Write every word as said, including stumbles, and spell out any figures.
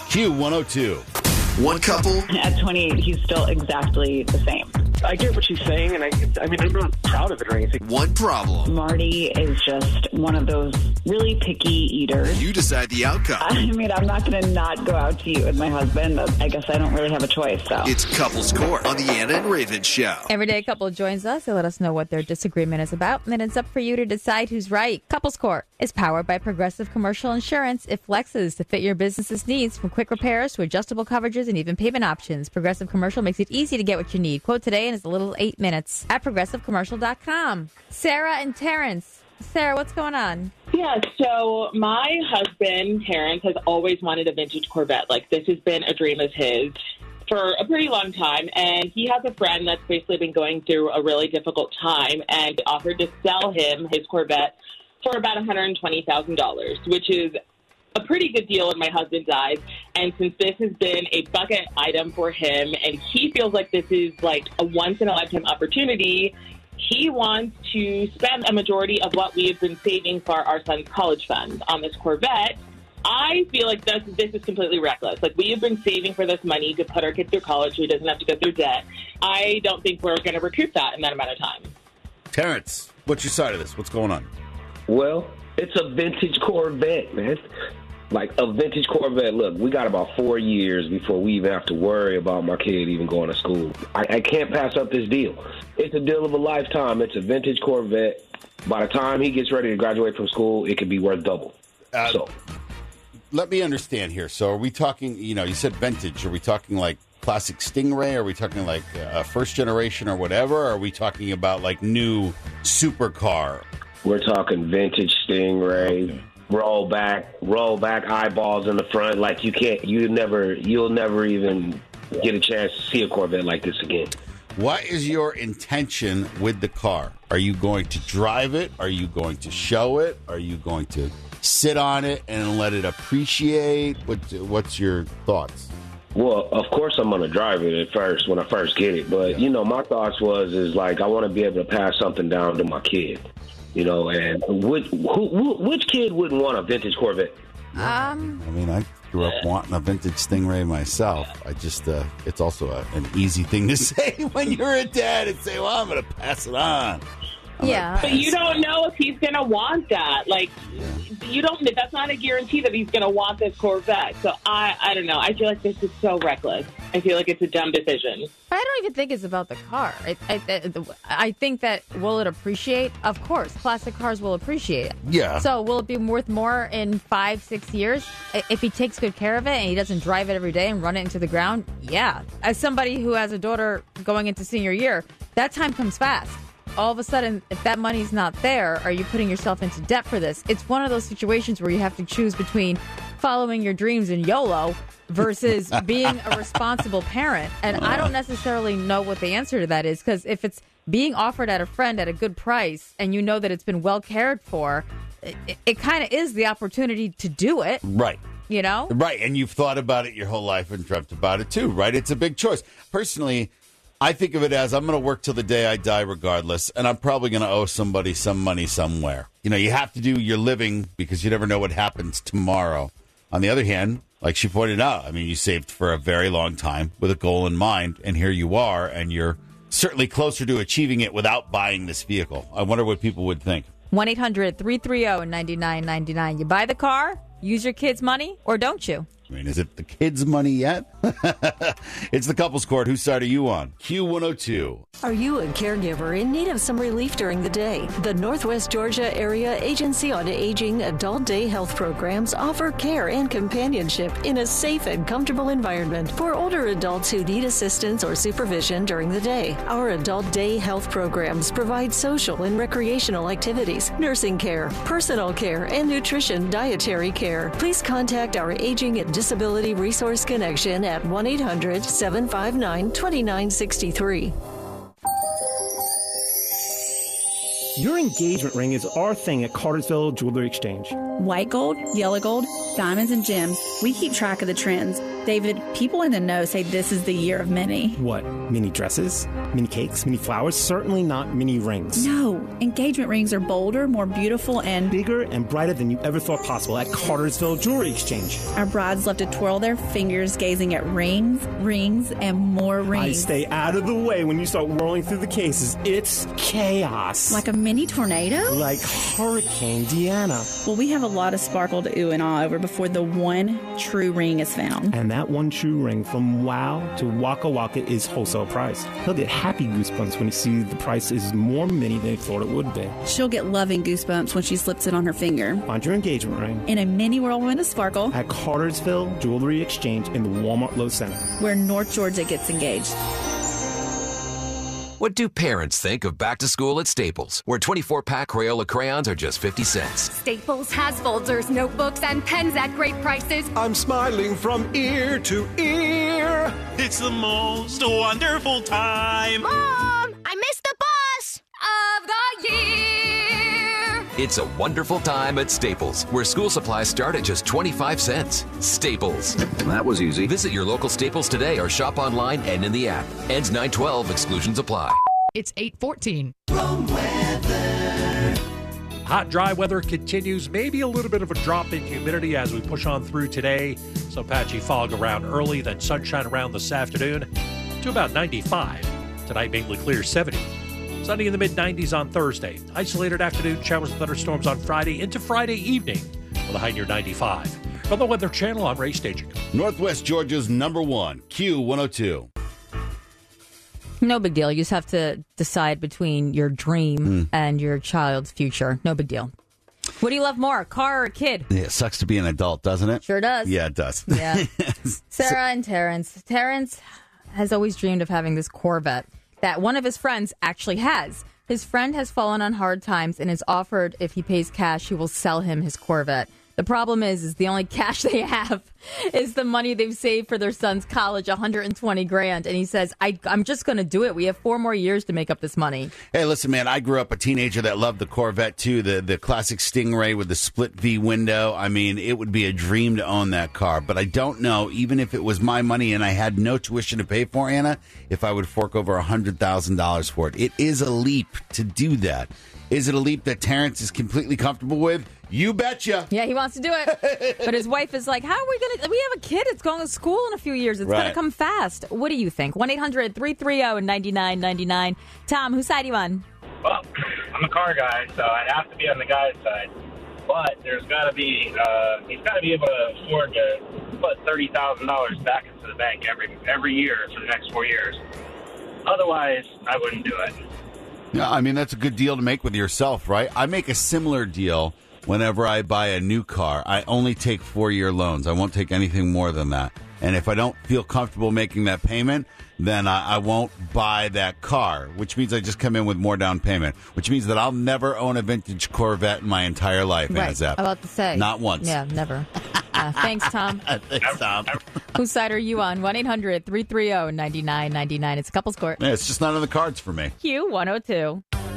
Q one oh two. One couple. At twenty-eight, he's still exactly the same. I get what she's saying, and I, I mean, I'm not proud of it or anything. One problem. Marty is just one of those really picky eaters. You decide the outcome. I mean, I'm not going to not go out to eat with my husband. I guess I don't really have a choice, so. It's Couples Court on the Anna and Raven Show. Everyday couple joins us. They let us know what their disagreement is about, and then it's up for you to decide who's right. Couples Court is powered by Progressive Commercial Insurance. It flexes to fit your business's needs, from quick repairs to adjustable coverages and even payment options. Progressive Commercial makes it easy to get what you need. Quote today in as little as eight minutes at progressive commercial dot com. Sarah and Terrence. Sarah, what's going on? Yeah, so my husband, Terrence, has always wanted a vintage Corvette. Like, this has been a dream of his for a pretty long time, and he has a friend that's basically been going through a really difficult time and offered to sell him his Corvette for about one hundred twenty thousand dollars, which is a pretty good deal in my husband's eyes. And since this has been a bucket item for him, and he feels like this is like a once-in-a-lifetime opportunity, he wants to spend a majority of what we have been saving for our son's college fund on this Corvette. I feel like this, this is completely reckless. Like, we have been saving for this money to put our kid through college so he doesn't have to go through debt. I don't think we're going to recoup that in that amount of time. Terrence, what's your side of this? What's going on? Well, it's a vintage Corvette, man. Like a vintage Corvette. Look, we got about four years before we even have to worry about my kid even going to school. I, I can't pass up this deal. It's a deal of a lifetime. It's a vintage Corvette. By the time he gets ready to graduate from school, it could be worth double. Uh, so, let me understand here. So are we talking, you know, you said vintage. Are we talking like classic Stingray? Are we talking like uh, first generation or whatever? Or are we talking about like new supercar? We're talking vintage Stingray. Okay. Roll back, roll back eyeballs in the front. Like you can't, you never, you'll never even get a chance to see a Corvette like this again. What is your intention with the car? Are you going to drive it? Are you going to show it? Are you going to sit on it and let it appreciate? What, what's your thoughts? Well, of course I'm going to drive it at first when I first get it. But, Yeah. you know, my thoughts was is like I want to be able to pass something down to my kid. You know, and which, who, which kid wouldn't want a vintage Corvette? Um, I mean, I grew up wanting a vintage Stingray myself. I just, uh, it's also a, an easy thing to say when you're a dad and say, well, I'm going to pass it on. I'm Yeah. gonna But pass you it don't know if he's going to want that. Like, you don't, that's not a guarantee that he's going to want this Corvette. So I, I don't know. I feel like this is so reckless. I feel like it's a dumb decision. I don't even think it's about the car. I, I, I, I think that will it appreciate? Of course, classic cars will appreciate. Yeah. So will it be worth more in five, six years I- if he takes good care of it and he doesn't drive it every day and run it into the ground? Yeah. As somebody who has a daughter going into senior year, that time comes fast. All of a sudden, if that money's not there, are you putting yourself into debt for this? It's one of those situations where you have to choose between following your dreams and YOLO versus being a responsible parent. And I don't necessarily know what the answer to that is, because if it's being offered at a friend at a good price and you know that it's been well cared for, it, it kind of is the opportunity to do it, Right. you know? Right. And you've thought about it your whole life and dreamt about it too, right? It's a big choice. Personally, I think of it as I'm going to work till the day I die regardless, and I'm probably going to owe somebody some money somewhere. You know, you have to do your living because you never know what happens tomorrow. On the other hand, like she pointed out, I mean, you saved for a very long time with a goal in mind, and here you are, and you're certainly closer to achieving it without buying this vehicle. I wonder what people would think. one eight hundred three three zero nine nine nine nine. You buy the car, use your kids' money, or don't you? I mean, is it the kids' money yet? It's the Couples Court. Whose side are you on? Q one oh two. Are you a caregiver in need of some relief during the day? The Northwest Georgia Area Agency on Aging Adult Day Health Programs offer care and companionship in a safe and comfortable environment for older adults who need assistance or supervision during the day. Our Adult Day Health Programs provide social and recreational activities, nursing care, personal care, and nutrition dietary care. Please contact our Aging and Disability Resource Connection at one eight hundred seven five nine two nine six three. Your engagement ring is our thing at Cartersville Jewelry Exchange. White gold, yellow gold, diamonds and gems, We keep track of the trends. David, people in the know say this is the year of mini. What? Mini dresses? Mini cakes? Mini flowers? Certainly not mini rings. No, engagement rings are bolder, more beautiful, and bigger and brighter than you ever thought possible at Cartersville Jewelry Exchange. Our brides love to twirl their fingers gazing at rings, rings, and more rings. I stay out of the way when you start whirling through the cases. It's chaos. Like a mini tornado? Like Hurricane Deanna. Well, we have a lot of sparkle to ooh and ah over before the one true ring is found. And that one true ring from Wow to Waka Waka is wholesale priced. He'll get happy goosebumps when he sees the price is more mini than he thought it would be. She'll get loving goosebumps when she slips it on her finger. Find your engagement ring in a mini whirlwind of sparkle at Cartersville Jewelry Exchange in the Walmart Low Center, where North Georgia gets engaged. What do parents think of back to school at Staples, where twenty-four pack Crayola crayons are just fifty cents? Staples has folders, notebooks, and pens at great prices. I'm smiling from ear to ear. It's the most wonderful time. Mom, I missed the bus of the year. It's a wonderful time at Staples, where school supplies start at just twenty-five cents. Staples. That was easy. Visit your local Staples today or shop online and in the app. Ends nine twelve. Exclusions apply. It's eight fourteen. Hot, dry weather continues. Maybe a little bit of a drop in humidity as we push on through today. Some patchy fog around early, then sunshine around this afternoon to about ninety-five. Tonight, mainly clear, seventy. Sunny in the mid nineties on Thursday. Isolated afternoon showers and thunderstorms on Friday into Friday evening with a high near ninety-five. From the Weather Channel, I'm Ray Staging. Northwest Georgia's number one, Q one oh two. No big deal. You just have to decide between your dream mm. and your child's future. No big deal. What do you love more, a car or a kid? Yeah, it sucks to be an adult, doesn't it? Sure does. Yeah, it does. Yeah. Sarah and Terrence. Terrence has always dreamed of having this Corvette that one of his friends actually has. His friend has fallen on hard times and has offered if he pays cash, he will sell him his Corvette. The problem is, is the only cash they have is the money they've saved for their son's college, one hundred twenty grand. And he says, I, I'm just going to do it. We have four more years to make up this money. Hey, listen, man, I grew up a teenager that loved the Corvette, too. The, the classic Stingray with the split V window. I mean, it would be a dream to own that car. But I don't know, even if it was my money and I had no tuition to pay for, Anna, if I would fork over one hundred thousand dollars for it. It is a leap to do that. Is it a leap that Terrence is completely comfortable with? You betcha. Yeah, he wants to do it. But his wife is like, how are we going to... We have a kid. It's going to school in a few years. It's right. going to come fast. What do you think? one eight hundred three three zero nine nine nine nine. Tom, whose side are you on? Well, I'm a car guy, so I'd have to be on the guy's side. But there's got to be... Uh, he's got to be able to afford to put thirty thousand dollars back into the bank every every year for the next four years. Otherwise, I wouldn't do it. Yeah, I mean, that's a good deal to make with yourself, right? I make a similar deal whenever I buy a new car. I only take four-year loans. I won't take anything more than that. And if I don't feel comfortable making that payment, then I, I won't buy that car, which means I just come in with more down payment, which means that I'll never own a vintage Corvette in my entire life, right. Anna Zapp. I'm about to say. Not once. Yeah, never. Uh, thanks, Tom. Thanks, Tom. Whose side are you on? one eight hundred three three zero nine nine nine nine. It's Couples Court. Yeah, it's just not on the cards for me. Q one oh two.